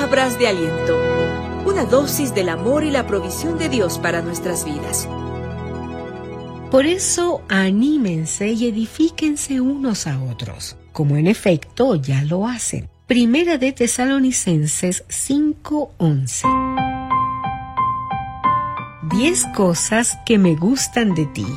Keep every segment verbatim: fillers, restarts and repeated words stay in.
Palabras de aliento, una dosis del amor y la provisión de Dios para nuestras vidas. Por eso, anímense y edifíquense unos a otros, como en efecto ya lo hacen. Primera de Tesalonicenses cinco once. Diez cosas que me gustan de ti.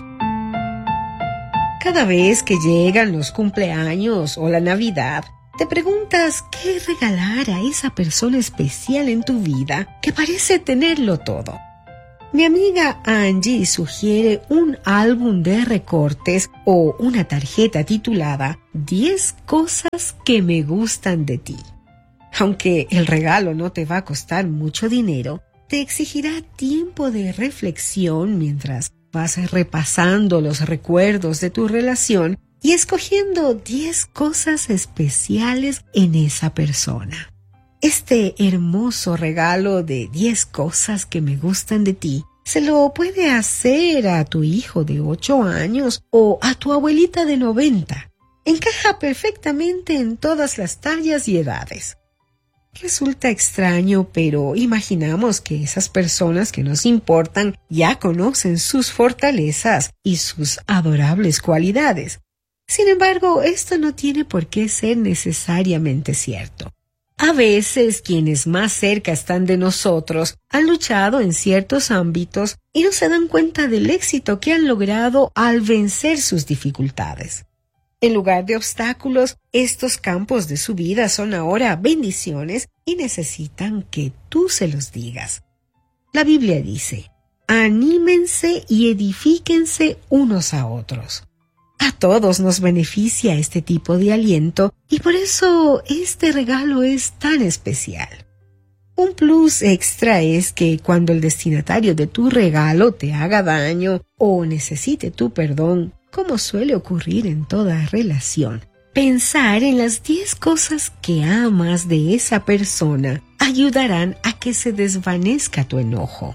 Cada vez que llegan los cumpleaños o la Navidad, te preguntas qué regalar a esa persona especial en tu vida que parece tenerlo todo. Mi amiga Angie sugiere un álbum de recortes o una tarjeta titulada diez cosas que me gustan de ti. Aunque el regalo no te va a costar mucho dinero, te exigirá tiempo de reflexión mientras vas repasando los recuerdos de tu relación y escogiendo diez cosas especiales en esa persona. Este hermoso regalo de diez cosas que me gustan de ti se lo puede hacer a tu hijo de ocho años o a tu abuelita de noventa. Encaja perfectamente en todas las tallas y edades. Resulta extraño, pero imaginamos que esas personas que nos importan ya conocen sus fortalezas y sus adorables cualidades. Sin embargo, esto no tiene por qué ser necesariamente cierto. A veces, quienes más cerca están de nosotros han luchado en ciertos ámbitos y no se dan cuenta del éxito que han logrado al vencer sus dificultades. En lugar de obstáculos, estos campos de su vida son ahora bendiciones y necesitan que tú se los digas. La Biblia dice: anímense y edifíquense unos a otros. A todos nos beneficia este tipo de aliento y por eso este regalo es tan especial. Un plus extra es que cuando el destinatario de tu regalo te haga daño o necesite tu perdón, como suele ocurrir en toda relación, pensar en las diez cosas que amas de esa persona ayudarán a que se desvanezca tu enojo.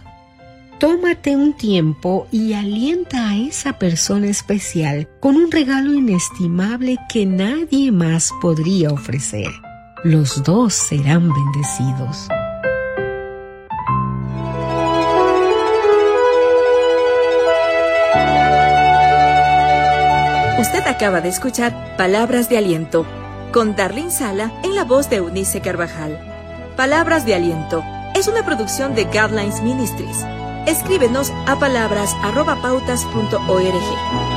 Tómate un tiempo y alienta a esa persona especial con un regalo inestimable que nadie más podría ofrecer. Los dos serán bendecidos. Usted acaba de escuchar Palabras de Aliento con Darlene Sala en la voz de Eunice Carvajal. Palabras de Aliento es una producción de Godlines Ministries. Escríbenos a palabras arroba pautas punto org.